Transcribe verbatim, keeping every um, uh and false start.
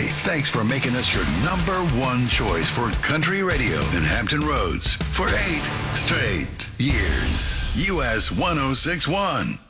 Hey, thanks for making us your number one choice for country radio in Hampton Roads for eight straight years. U S one oh six one.